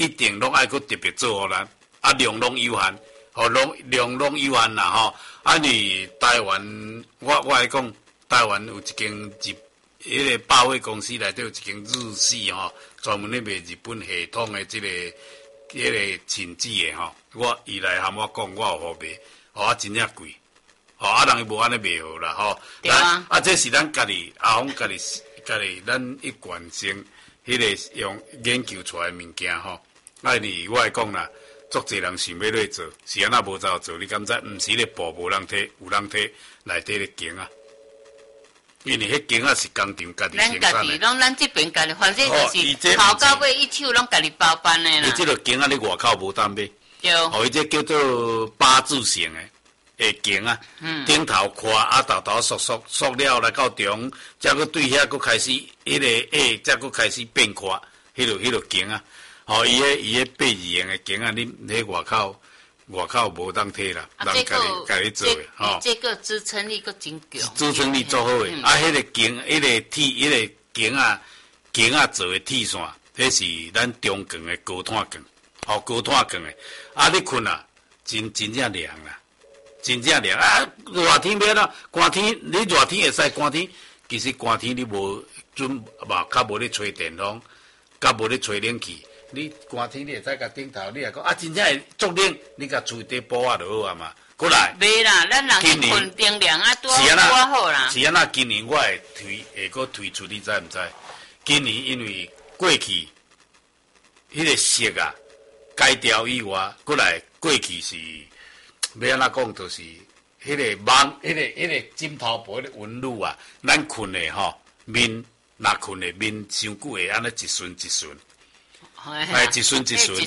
一定拢爱搁特别做互咱，啊量拢有限，量拢有限啦吼。啊你台湾，我来讲，台湾有一间迄个百货公司内底有一间日系吼，专门咧卖日本系统的迄个寝具的吼。伊来含我讲，我有好卖，啊真正贵，人伊无安尼卖好啦吼。 对啊。 这是咱家己阿峰家己咱一贯性迄个用研究出来的物件吼。我来讲啦。足侪人想要咧做，是安那无走做？你敢知？毋是咧步无人摕，有人摕内底咧行啊。因为迄行啊是工厂家己生产的。 咱家己拢咱这边家己，反正就是头到尾一手拢家己包办的啦。 伊这个行啊，咧外口无当买。 对。 伊这叫做八字形的行啊。顶头宽啊，头缩了来到中，才佫对遐佫开始迄个才佫开始变宽，迄落行啊。伊迄八字形的景啊，你喺外口无当摕啦，人家己做的吼。 这个支撑力佫真强。 支撑力足好诶，迄个景，迄个铁，迄个景啊做诶铁线，迄是咱中钢诶高碳钢，高碳钢诶。你困啊，真正凉啦，真正凉啊！热天要啦，寒天你热天会使，寒天其实寒天你无准嘛，较无咧吹电风，较无咧吹冷气。你寒天你会使甲顶头，你也讲真正会足冷，你甲厝底补啊就好啊嘛。过来， 袂啦，咱人困定凉啊，多好啦。 是安那，今年我会推出，你知毋知？今年因为过去迄个色啊改掉以外，过来过去是要安那讲，就是迄个网，迄个枕头布迄个纹路啊，咱困的吼面，若困的面伤久会安尼一顺一顺。一顺。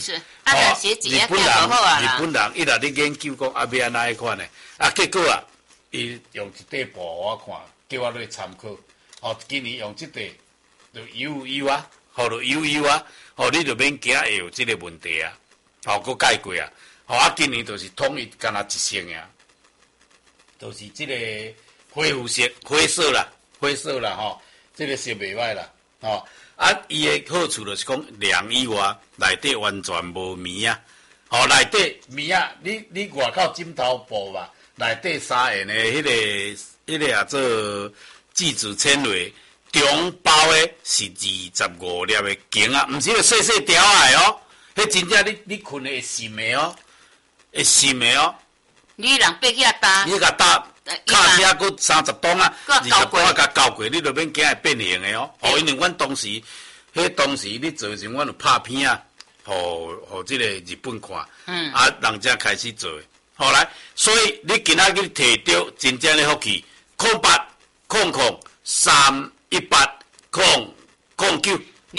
日本人伊来咧研究讲要安那款的，结果伊用一块布互我看，叫我来参考。今年用这块就油啊，就油啊，你就免惊会有这个问题啊。佫改过啊。今年就是统一干那一色呀，就是这个灰色啦，这个色袂歹啦，伊的好处就是讲凉以外，内底完全无棉啊。内底棉啊，你外口枕头布嘛，内底三元的迄个做聚酯纤维，中包的是25粒的茎啊，毋是个细细条的哦。迄真正你困会渗的哦，会渗的哦。 你人爬起来搭， 你甲搭。卡车佫30吨啊，20吨啊，甲交过，你就免惊会变形的哦。因为阮当时你做时，阮有拍片啊，互这个日本看，人才开始做的。后来，所以你今仔日摕到真正的福气，0800318009。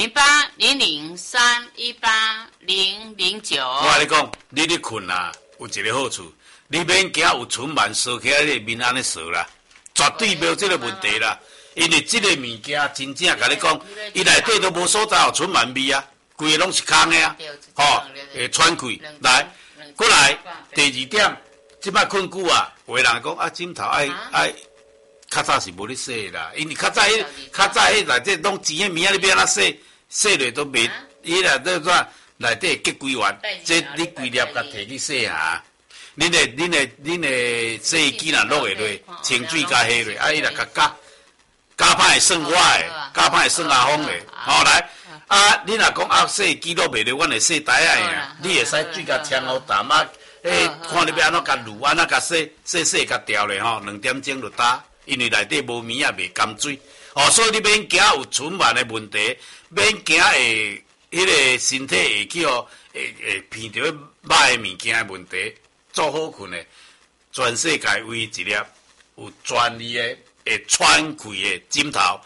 0800318009。 我你讲，你咧困啊，有一个好处。你免惊有春晚烧起来，你面安尼烧啦，绝对没有这个问题啦。因为这个物件真正甲你讲，伊内底都无所在有春晚味啊，规个拢是空的啊，会喘气。来，过来，第二点，即摆困久啊，有的人讲枕头爱，较早是无咧洗啦，因为较早迄内底拢钱的物啊，你要安怎洗落都袂，伊啦这怎内底结规完，这你规粒甲摕去洗下。恁的洗衣机若落下落，清水加下落，伊若甲加歹会算我的，加歹会算阿峰的。来，你若讲洗衣机落袂落，阮会洗台仔的，你会使水甲呛好淡看你要安怎甲卤，安怎甲洗甲调咧2点钟就打，因为内底无棉啊，袂甘水。所以你免惊有存满的问题，免惊会迄个身体会去会闻到歹的物件的问题。做好困的，全世界唯一一粒有专利的会喘气的枕头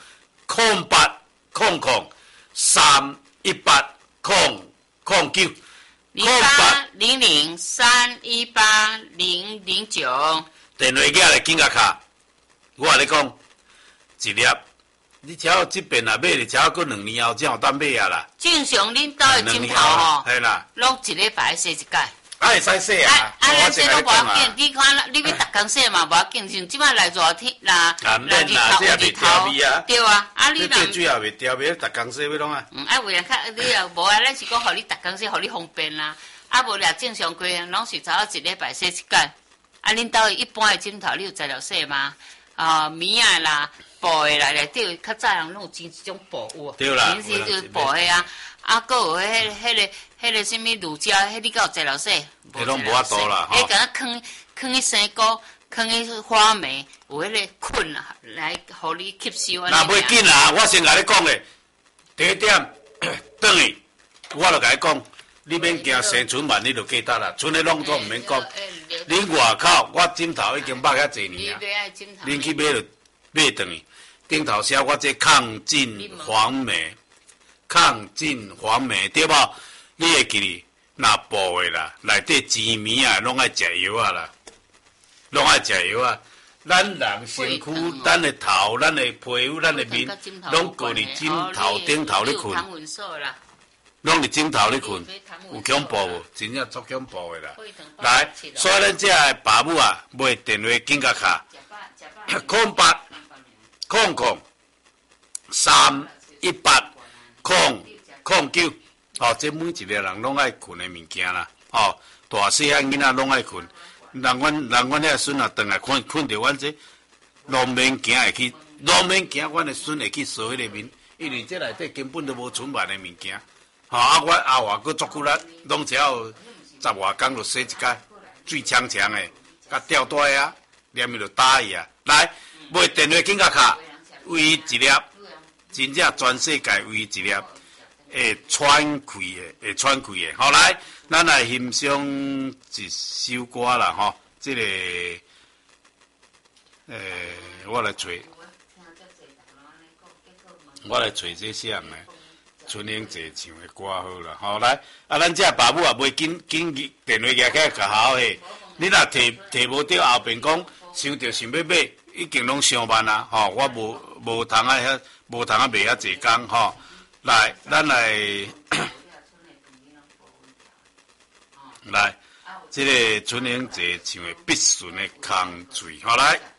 ，0800318009。 0800318009。 电话寄来紧甲卡，我甲你讲，一粒，你只要这边若买，你只要过2年后才有当买啊啦。 正常恁兜的枕头吼， 系啦， 拢一礼拜洗一届。 会使洗啊！ 咱这都无要紧，你看，你要逐工洗嘛，无要紧。像即摆来热天，啦日头，对啊。你对水也袂调，要逐工洗要拢啊。 为了较你也无啊，咱是讲，互你逐工洗，互你方便啦。无俩正常规，拢是差不多一礼拜洗一摆。恁兜一般的枕头，你有材料洗吗？棉啊啦、布的啦，内底较早人拢有种一种布有。 对啦。 平时就是布的啊。搁有迄个什么乳胶，迄你敢有材料洗？ 迄拢无法度啦。 迄敢若放去生菇，放去花梅，有迄个菌啊，来互你吸收。 那袂紧啦，我先甲你讲咧，第一点，转去，我就甲你讲，你免惊生存慢，你就记得啦。剩的拢都毋免讲。恁外口，我枕头已经买遐侪年啊。恁去买就买转去，顶头写我这抗菌黄梅。抗菌黄梅对无？你会记哩？若布的啦，内底钱棉啊，拢爱食药啊啦，拢爱食药啊。咱人身躯、咱的头、咱的皮肤、咱的面，拢搁伫枕头顶头咧困，拢伫枕头咧困，有恐怖无？真正足恐怖的啦！来，所以咱这个爸母啊，买电话紧甲卡0800-318-09，这每一个人拢爱困的物件啦，大细汉囡仔拢爱困。人阮遐孙啊，转来困着阮这，拢免惊会去，拢免惊阮的孙会去扫迄个面，因为这内底根本都无存满的物件。我后活搁足久啦，拢只要10外工就洗一摆，水呛呛的，甲吊带啊，连伊就打伊啊。来，买电话紧甲卡，唯一一粒。真正全世界唯一一粒会喘气的，好来，咱来欣赏一首歌啦，这个我来找这啥呢？春英姐唱的歌好啦，好来，咱这爸母也袂紧电话举起来好诶，你若摕无到后边讲，想要买，已经拢上万啊，我无通啊遐。无通啊，卖遐济工来，咱来，来，这个春英姐唱的《必顺的空嘴》，来。